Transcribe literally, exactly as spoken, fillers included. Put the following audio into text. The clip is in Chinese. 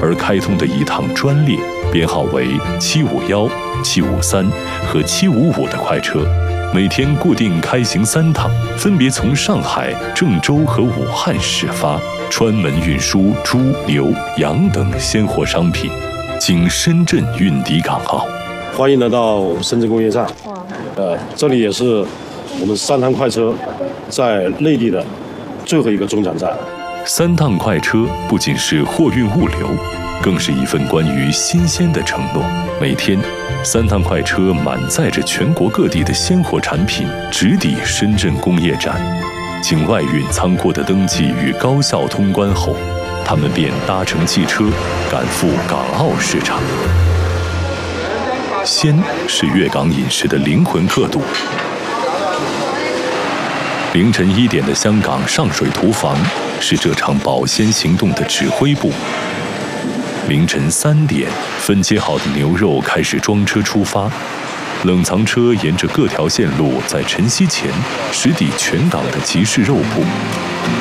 而开通的一趟专列，编号为七五一、七五三和七五五的快车，每天固定开行三趟，分别从上海、郑州和武汉始发，专门运输猪、牛、羊等鲜活商品，经深圳运抵港澳。 欢迎来到深圳工业站，呃，这里也是我们三趟快车在内地的最后一个中转站。 三趟快车不仅是货运物流，更是一份关于新鲜的承诺。每天，三趟快车满载着全国各地的鲜活产品，直抵深圳工业站。经外运仓库的登记与高效通关后，他们便搭乘汽车赶赴港澳市场。鲜是粤港饮食的灵魂刻度。凌晨一点的香港上水屠房是这场保鲜行动的指挥部。凌晨三点，分切好的牛肉开始装车出发，冷藏车沿着各条线路在晨曦前驶抵全港的集市肉铺。